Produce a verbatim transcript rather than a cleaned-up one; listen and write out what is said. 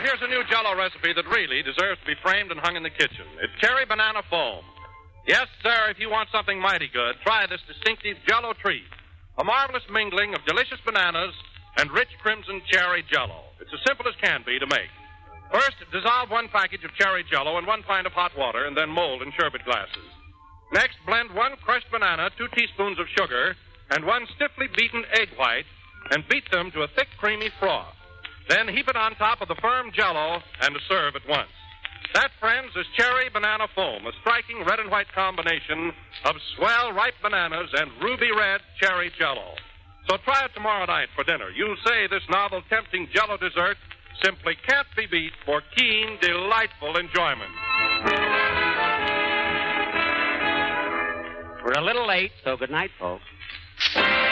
here's a new Jell-O recipe that really deserves to be framed and hung in the kitchen. It's cherry banana foam. Yes, sir, if you want something mighty good, try this distinctive Jell-O treat. A marvelous mingling of delicious bananas and rich crimson cherry Jell-O. It's as simple as can be to make. First, dissolve one package of cherry Jell-O in one pint of hot water and then mold in sherbet glasses. Next, blend one crushed banana, two teaspoons of sugar, and one stiffly beaten egg white, and beat them to a thick, creamy froth. Then heap it on top of the firm Jell-O and serve at once. That, friends, is cherry banana foam, a striking red and white combination of swell ripe bananas and ruby red cherry Jell-O. So try it tomorrow night for dinner. You'll say this novel, tempting Jell-O dessert simply can't be beat for keen, delightful enjoyment. We're a little late, so good night, folks.